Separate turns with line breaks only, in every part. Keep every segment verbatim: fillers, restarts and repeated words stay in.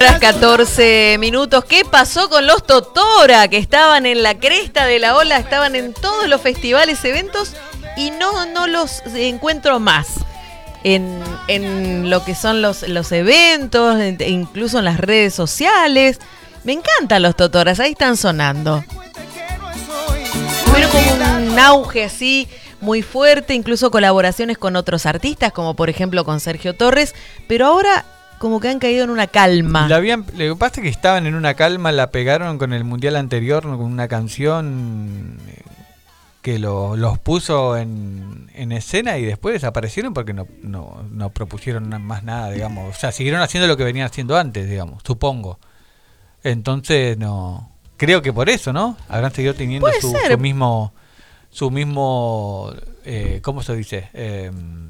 Horas catorce minutos. ¿Qué pasó con los Totora? Que estaban en la cresta de la ola, estaban en todos los festivales, eventos, y no, no los encuentro más en, en lo que son los, los eventos, incluso en las redes sociales. Me encantan los Totoras, ahí están sonando. Pero como un auge así muy fuerte, incluso colaboraciones con otros artistas, como por ejemplo con Sergio Torres, pero ahora como que han caído en una calma.
La habían, lo que pasa es que estaban en una calma, la pegaron con el mundial anterior, con una canción que lo, los puso en, en escena y después desaparecieron porque no, no, no propusieron más nada, digamos. O sea, siguieron haciendo lo que venían haciendo antes, digamos, supongo. Entonces, no, creo que por eso, ¿no? Habrán seguido teniendo su, su mismo, su mismo, eh, ¿cómo se dice? Eh,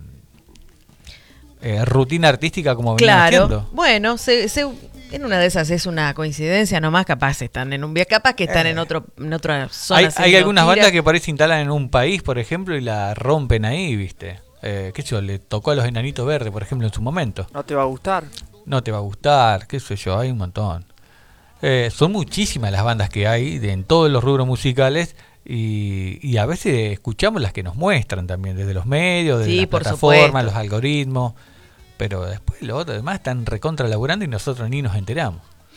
Eh, rutina artística como venían
claro,
haciendo.
Bueno, se, se, en una de esas es una coincidencia nomás, capaz están en un viaje, capaz que están eh, en otro en otra zona.
Hay, hay algunas
gira.
bandas que por ahí se instalan en un país, por ejemplo, y la rompen ahí, ¿viste? Eh, qué sé yo, le tocó a los Enanitos Verdes, por ejemplo, en su momento.
¿No te va a gustar?
No te va a gustar, qué sé yo, hay un montón. Eh, son muchísimas las bandas que hay de, en todos los rubros musicales. Y, y a veces escuchamos las que nos muestran también, desde los medios, desde
sí,
las
por
plataformas,
supuesto.
Los algoritmos. Pero después los otros demás están recontra laburando y nosotros ni nos enteramos.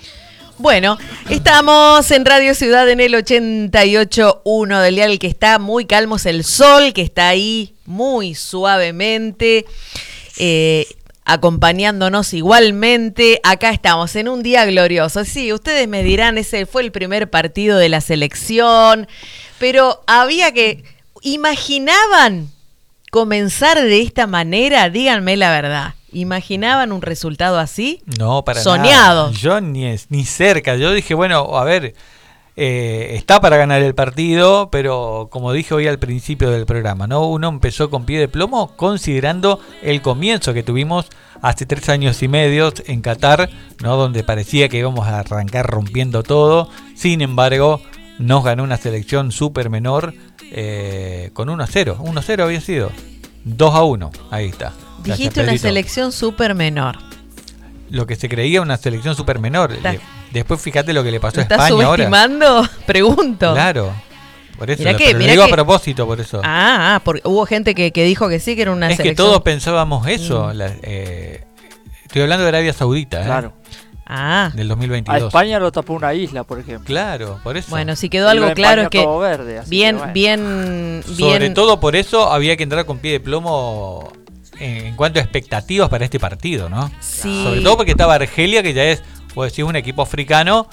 Bueno, estamos en Radio Ciudad en el ochenta y ocho punto uno del dial, que está muy calmo, es el sol que está ahí muy suavemente, eh, acompañándonos igualmente. Acá estamos en un día glorioso. Sí, ustedes me dirán, ese fue el primer partido de la selección, pero había que... ¿Imaginaban comenzar de esta manera? Díganme la verdad. ¿Imaginaban un resultado así?
No, para
soñado.
Nada. Yo ni, ni cerca. Yo dije, bueno, a ver, eh, está para ganar el partido, pero como dije hoy al principio del programa, ¿no? Uno empezó con pie de plomo considerando el comienzo que tuvimos hace tres años y medio en Qatar, ¿no? Donde parecía que íbamos a arrancar rompiendo todo. Sin embargo, nos ganó una selección súper menor eh, con uno a cero. uno a cero había sido. dos a uno. Ahí está.
Dijiste una selección súper menor.
Lo que se creía una selección súper menor. Le, después fíjate lo que le pasó a
¿Estás
España ahora.
¿Estás subestimando? Pregunto.
Claro. Por eso,
mirá
lo,
que,
pero
mirá
lo digo
que...
a propósito, por eso.
Ah, porque hubo gente que, que dijo que sí, que era una
es
selección.
Es que todos pensábamos eso.
Mm.
La, eh, estoy hablando de Arabia Saudita, ¿eh?
Claro.
Ah.
Del dos mil veintidós.
A España lo tapó una isla, por ejemplo.
Claro, por eso.
Bueno, si quedó algo claro es que
verde,
bien,
que bueno.
bien,
Sobre
bien.
todo por eso había que entrar con pie de plomo en cuanto a expectativas para este partido, ¿no?
Sí.
Sobre todo porque estaba Argelia, que ya es, puedo decir, un equipo africano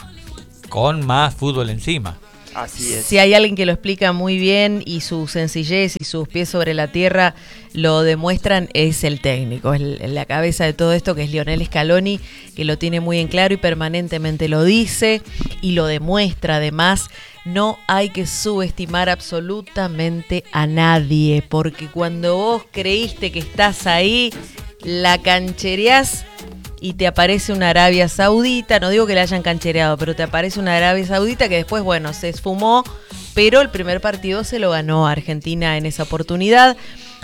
con más fútbol encima.
Así es.
Si hay alguien que lo explica muy bien y su sencillez y sus pies sobre la tierra lo demuestran, es el técnico, es la cabeza de todo esto, que es Lionel Scaloni, que lo tiene muy en claro y permanentemente lo dice y lo demuestra. Además, no hay que subestimar absolutamente a nadie, porque cuando vos creíste que estás ahí, la canchereás y te aparece una Arabia Saudita. No digo que la hayan canchereado, pero te aparece una Arabia Saudita que después, bueno, se esfumó, pero el primer partido se lo ganó Argentina en esa oportunidad.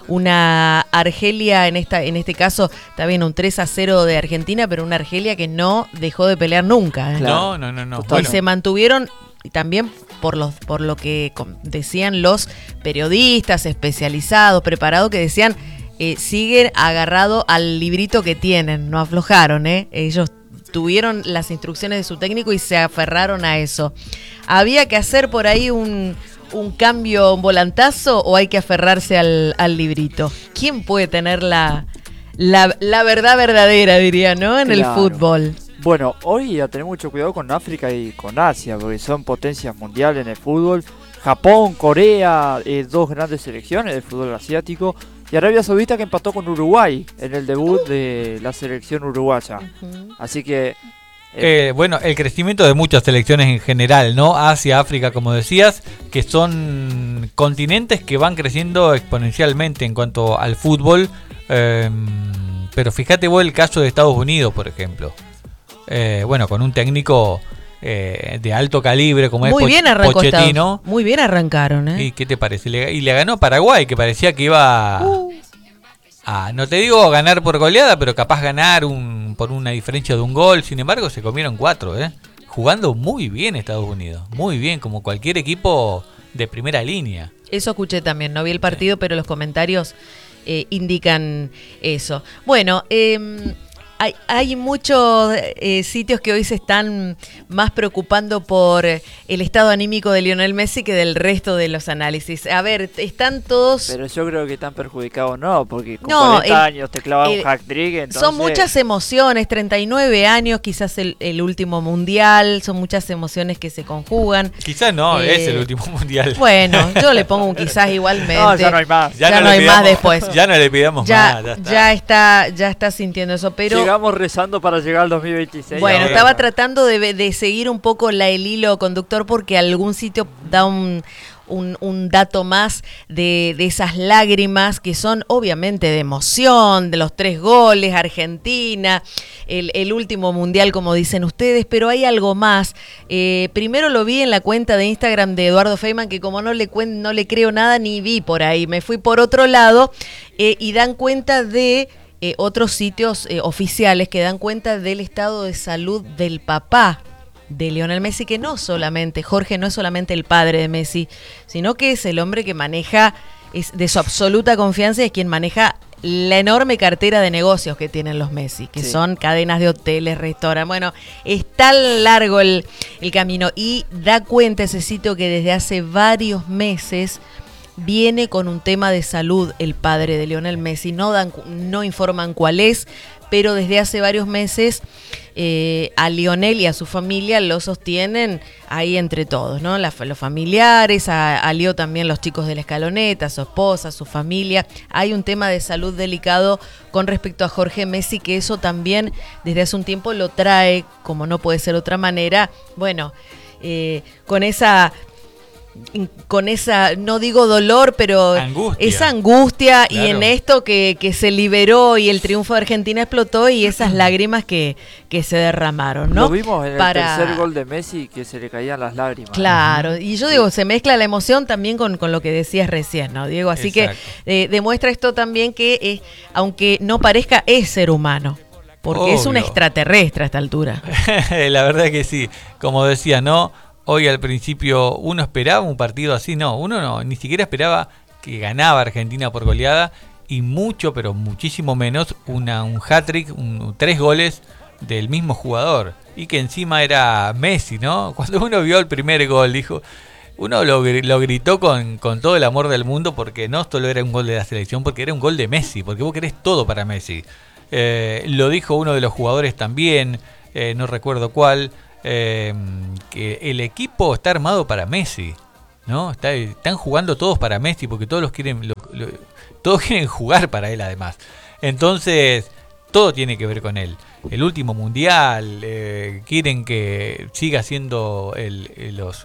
Una Argelia, en esta en este caso, está bien, un tres a cero de Argentina, pero una Argelia que no dejó de pelear nunca, ¿eh?
No, no, no, no.
Y
Bueno.
se mantuvieron, y también por los por lo que decían los periodistas especializados, preparados, que decían... Eh, siguen agarrado al librito que tienen, no aflojaron, ¿eh? Ellos tuvieron las instrucciones de su técnico y se aferraron a eso. ¿Había que hacer por ahí un, un cambio, un volantazo, o hay que aferrarse al, al librito? ¿Quién puede tener la, la, la verdad verdadera, diría, ¿no? En
claro.
el fútbol.
Bueno, hoy a tener mucho cuidado con África y con Asia, porque son potencias mundiales en el fútbol. Japón, Corea, eh, dos grandes selecciones del fútbol asiático. Y Arabia Saudita, que empató con Uruguay en el debut de la selección uruguaya. Uh-huh. Así que...
Eh, eh, bueno, el crecimiento de muchas selecciones en general, ¿no? Asia, África, como decías, que son continentes que van creciendo exponencialmente en cuanto al fútbol. Eh, pero fíjate vos el caso de Estados Unidos, por ejemplo. Eh, bueno, con un técnico... Eh, de alto calibre como
muy
es
bien
Poch- Pochettino.
Muy bien arrancaron, ¿eh?
¿Y qué te parece? Le, y le ganó Paraguay, que parecía que iba uh. a, no te digo ganar por goleada, pero capaz ganar un, por una diferencia de un gol. Sin embargo, se comieron cuatro, ¿eh? Jugando muy bien Estados Unidos, muy bien, como cualquier equipo de primera línea.
Eso escuché también, no vi el partido, pero los comentarios eh, indican eso. Bueno, eh, hay, hay muchos eh, sitios que hoy se están más preocupando por el estado anímico de Lionel Messi que del resto de los análisis. A ver, están todos...
Pero yo creo que están perjudicados no, porque con
No,
cuarenta
el-
años te clavan
el-
un hat-trick, entonces...
Son muchas emociones, treinta y nueve años, quizás el, el último mundial, son muchas emociones que se conjugan.
Quizás no,
Eh,
es el último mundial.
Bueno, yo le pongo un quizás igualmente.
No, ya no hay más.
ya no
le
hay más
pidamos-
después.
Ya no le pidamos
Ya,
más, ya está.
ya está, ya está sintiendo eso, pero...
Llegamos rezando para llegar al dos mil veintiséis.
Bueno,
Sí.
estaba tratando de, de seguir un poco la, el hilo conductor porque algún sitio da un, un, un dato más de, de esas lágrimas que son obviamente de emoción, de los tres goles, Argentina, el, el último mundial como dicen ustedes, pero hay algo más. Eh, primero lo vi en la cuenta de Instagram de Eduardo Feynman, que como no le, cuen, no le creo nada ni vi por ahí, me fui por otro lado eh, y dan cuenta de... Eh, otros sitios eh, oficiales que dan cuenta del estado de salud del papá de Lionel Messi, que no solamente, Jorge no es solamente el padre de Messi, sino que es el hombre que maneja, es de su absoluta confianza y es quien maneja la enorme cartera de negocios que tienen los Messi, que
Sí.
son cadenas de hoteles, restaurantes. Bueno, es tan largo el, el camino y da cuenta ese sitio que desde hace varios meses viene con un tema de salud el padre de Lionel Messi. No dan, no informan cuál es, pero desde hace varios meses eh, a Lionel y a su familia lo sostienen ahí entre todos, ¿no? La, los familiares, a, a Leo también los chicos de la escaloneta, su esposa, su familia. Hay un tema de salud delicado con respecto a Jorge Messi, que eso también desde hace un tiempo lo trae, como no puede ser otra manera, bueno, eh, con esa... con esa, no digo dolor, pero
Angustia.
esa angustia
Claro.
y en esto que, que se liberó y el triunfo de Argentina explotó y esas lágrimas que, que se derramaron, ¿no?
Lo vimos en el
Para-
tercer gol de Messi que se le caían las lágrimas.
Claro, y yo digo, se mezcla la emoción también con, con lo que decías recién, ¿no, Diego? Así
Exacto.
que eh, demuestra esto también que, eh, aunque no parezca, es ser humano, porque es un
Obvio.
extraterrestre a esta altura.
La verdad que sí, como decía, no, hoy al principio uno esperaba un partido así, no, uno no, ni siquiera esperaba que ganaba Argentina por goleada y mucho, pero muchísimo menos una, un hat-trick, un, tres goles del mismo jugador y que encima era Messi, ¿no? Cuando uno vio el primer gol, dijo, uno lo, gri- lo gritó con, con todo el amor del mundo porque no solo era un gol de la selección, porque era un gol de Messi, porque vos querés todo para Messi. Eh, lo dijo uno de los jugadores también, eh, no recuerdo cuál, eh, que el equipo está armado para Messi, ¿no? Está, están jugando todos para Messi porque todos los quieren, lo, lo, todos quieren jugar para él además. Entonces, todo tiene que ver con él. El último mundial, eh, quieren que siga siendo el, el- los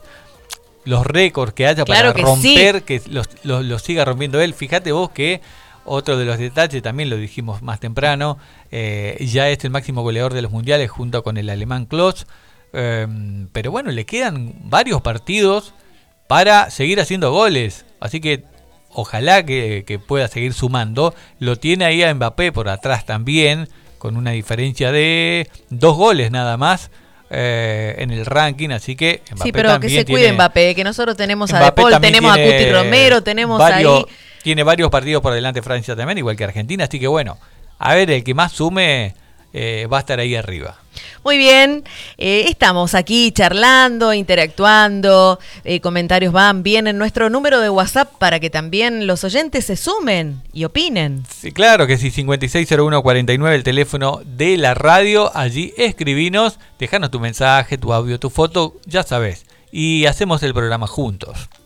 los récords que haya
Claro
para
que
romper, que los, los, los siga rompiendo él. Fíjate vos que otro de los detalles, también lo dijimos más temprano, eh, ya es el máximo goleador de los mundiales junto con el alemán Klose. Eh, pero bueno, le quedan varios partidos para seguir haciendo goles. Así que ojalá que, que pueda seguir sumando. Lo tiene ahí a Mbappé por atrás también, con una diferencia de dos goles nada más eh, en el ranking. Así que Mbappé
Sí, pero que
también
se cuide
tiene-
Mbappé, que nosotros tenemos a De
Mbappé
Paul,
también
tenemos
tiene
a Cuti Romero, tenemos
varios-
ahí...
Tiene varios partidos por delante Francia también, igual que Argentina. Así que bueno, a ver, el que más sume eh, va a estar ahí arriba.
Muy bien, eh, estamos aquí charlando, interactuando, eh, comentarios van, vienen nuestro número de WhatsApp para que también los oyentes se sumen y opinen.
Sí, claro que sí, cincuenta y seis cero uno cuarenta y nueve, el teléfono de la radio. Allí escribinos, dejanos tu mensaje, tu audio, tu foto, ya sabes. Y hacemos el programa juntos.